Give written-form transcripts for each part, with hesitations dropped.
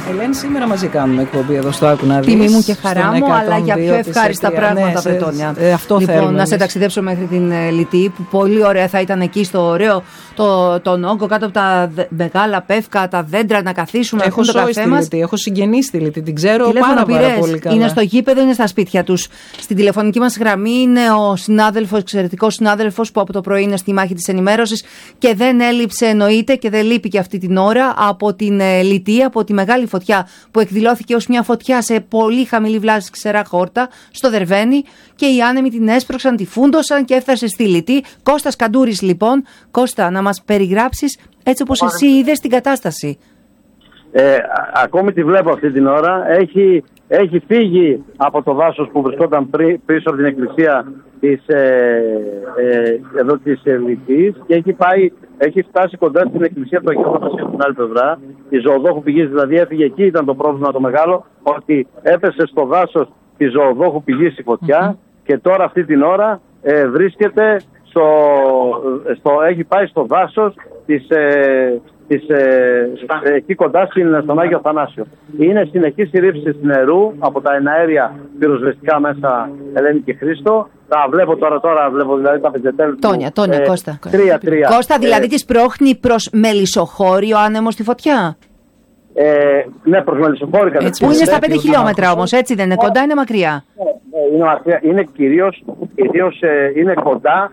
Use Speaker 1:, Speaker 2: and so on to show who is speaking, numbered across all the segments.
Speaker 1: Ελένη, σήμερα μαζί κάνουμε εκπομπή εδώ στο Άκου να δεις.
Speaker 2: Τιμή μου και χαρά μου, αλλά για πιο ευχάριστα πράγματα, Βρετόνια.
Speaker 1: Αυτό
Speaker 2: λοιπόν,
Speaker 1: θέλουμε.
Speaker 2: να σε ταξιδέψω μέχρι την Λιτή, που πολύ ωραία θα ήταν εκεί στο ωραίο τον όγκο, κάτω από τα μεγάλα πεύκα, τα δέντρα, να καθίσουμε.
Speaker 1: Έχω σώσει στη Λιτή, έχω συγγενείς στη Λιτή, την ξέρω πάρα πολύ καλά.
Speaker 2: Είναι στο γήπεδο, είναι στα σπίτια τους. Στην τηλεφωνική μας γραμμή είναι ο συνάδελφος, εξαιρετικός συνάδελφος, που από το πρωί είναι στη μάχη της ενημέρωσης και δεν έλειψε, εννοείται, και δεν λείπει και αυτή την ώρα από την Λιτή, από τη μεγάλη φωτιά που εκδηλώθηκε ως μια φωτιά σε πολύ χαμηλή βλάση ξερά χόρτα στο Δερβαίνι, και οι άνεμοι την έσπρωξαν, τη φούντωσαν και έφτασε στη Λιτή. Κώστας Καντούρης, λοιπόν. Κώστα, να μας περιγράψεις έτσι όπως εσύ είδες την κατάσταση.
Speaker 3: Ακόμη τη βλέπω αυτή την ώρα. Έχει φύγει από το δάσος που βρισκόταν πίσω από την εκκλησία εδώ της Λιτής και έχει φτάσει κοντά στην εκκλησία του Αγίου Αθανασίου στην άλλη πλευρά. Η ζωοδόχου πηγής δηλαδή έφυγε εκεί, ήταν το πρόβλημα το μεγάλο, ότι έπεσε στο δάσος τη ζωοδόχου πηγής η φωτιά και τώρα αυτή την ώρα βρίσκεται έχει πάει στο δάσος εκεί κοντά στον Άγιο Αθανάσιο. Είναι συνεχής η ρήψη νερού από τα εναέρια πυροσβεστικά μέσα, Ελένη και Χρήστο. Τα βλέπω τώρα βλέπω δηλαδή τα πεντετέλ.
Speaker 2: Τόνια, Κώστα.
Speaker 3: 3-3.
Speaker 2: Κώστα, δηλαδή τις πρόχνει προς Μελισσοχώρη ο άνεμος στη φωτιά.
Speaker 3: Ναι, προς Μελισσοχώρη.
Speaker 2: Που είναι στα 5 χιλιόμετρα όμως, έτσι δεν είναι? Κοντά, είναι μακριά?
Speaker 3: Είναι μακριά, είναι κυρίως είναι κοντά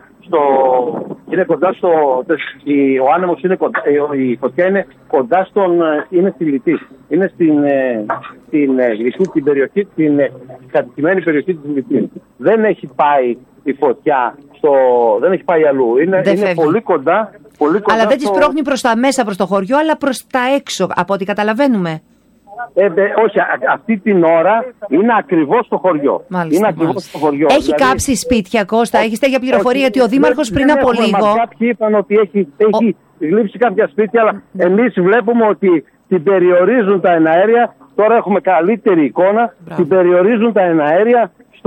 Speaker 3: ο άνεμος είναι κοντά, η φωτιά είναι κοντά είναι στη Λιτή. Είναι στην Λιτή, την περιοχή, την κατοικημένη περιοχή της Λιτής. Δεν έχει πάει η φωτιά δεν έχει πάει αλλού. Είναι πολύ κοντά.
Speaker 2: Αλλά δεν τις πρόχνει προς τα μέσα, προς το χωριό, αλλά προς τα έξω, από ό,τι καταλαβαίνουμε.
Speaker 3: Όχι, αυτή την ώρα είναι ακριβώς στο χωριό. Μάλιστα.
Speaker 2: Έχει δηλαδή κάψει σπίτια, Κώστα? Έχεις τέτοια πληροφορία? Γιατί ο Δήμαρχος πριν από λίγο.
Speaker 3: Κάποιοι είπαν ότι έχει γλύψει κάποια σπίτια, αλλά εμείς βλέπουμε ότι την περιορίζουν τα εναέρια. Τώρα έχουμε καλύτερη εικόνα. Την περιορίζουν τα εναέρια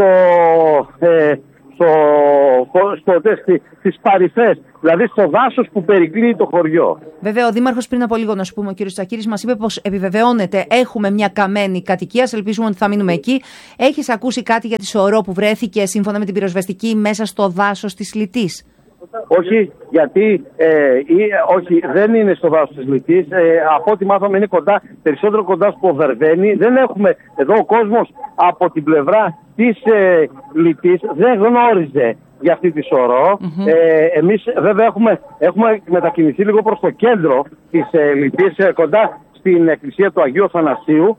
Speaker 3: στις παρυφές, δηλαδή στο δάσος που περικλείει το χωριό.
Speaker 2: Βέβαια, ο Δήμαρχος πριν από λίγο, να σου πούμε, ο κ. Τσακίρης, μας είπε πως επιβεβαιώνεται, έχουμε μια καμένη κατοικία, ελπίζουμε ότι θα μείνουμε εκεί. Έχεις ακούσει κάτι για τη σωρό που βρέθηκε σύμφωνα με την πυροσβεστική μέσα στο δάσος της Λιτής?
Speaker 3: Όχι, γιατί όχι, δεν είναι στο δάσος της Λιτής. Από ό,τι μάθαμε είναι περισσότερο κοντά στο Δερβαίνι. Δεν έχουμε εδώ, ο κόσμος από την πλευρά της Λιτής δεν γνώριζε για αυτή τη σωρό. Εμείς βέβαια έχουμε μετακινηθεί λίγο προς το κέντρο της Λιτής, κοντά στην εκκλησία του Αγίου Αθανασίου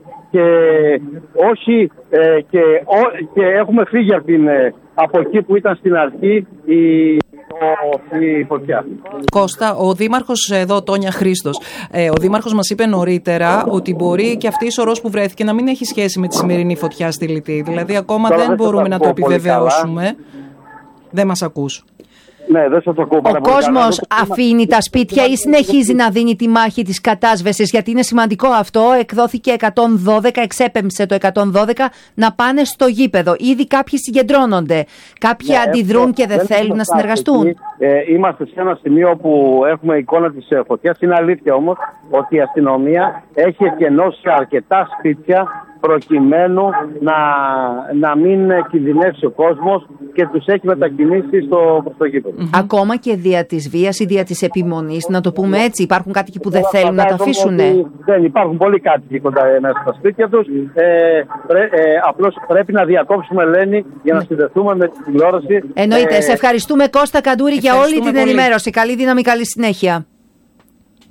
Speaker 3: και έχουμε φύγει από εκεί που ήταν στην αρχή η φωτιά.
Speaker 1: Κώστα, ο Δήμαρχος εδώ, Τόνια Χρήστος, ο Δήμαρχος μας είπε νωρίτερα ότι μπορεί και αυτή η σωρός που βρέθηκε να μην έχει σχέση με τη σημερινή φωτιά στη Λιτή. Δηλαδή ακόμα δεν μπορούμε να το επιβεβαιώσουμε. Δεν μας ακούς?
Speaker 3: Ναι, δεν σας το ακούω πάρα
Speaker 2: πολύ. Ο κόσμος αφήνει τα σπίτια ή συνεχίζει να δίνει τη μάχη της κατάσβεσης? Γιατί είναι σημαντικό αυτό. Εκδόθηκε 112, εξέπεμψε το 112 να πάνε στο γήπεδο. Ήδη κάποιοι συγκεντρώνονται. Κάποιοι αντιδρούν και δεν θέλουν να συνεργαστούν.
Speaker 3: Είμαστε σε ένα σημείο που έχουμε εικόνα της φωτιάς. Είναι αλήθεια όμως ότι η αστυνομία έχει εκενώσει αρκετά σπίτια προκειμένου να μην κινδυνεύσει ο κόσμος και τους έχει μετακινήσει στο γήπεδο.
Speaker 2: Ακόμα και δια της βίας ή δια της επιμονής, να το πούμε έτσι, υπάρχουν κάτοικοι που δεν θέλουν να το αφήσουν?
Speaker 3: Δεν υπάρχουν πολλοί κάτοικοι κοντά μέσα στα σπίτια τους. Απλώς πρέπει να διακόψουμε, Ελένη, για να συνδεθούμε με την τηλεόραση.
Speaker 2: Εννοείται. Σε ευχαριστούμε, Κώστα Καντούρη, για όλη την ενημέρωση. Καλή δύναμη, καλή συνέχεια.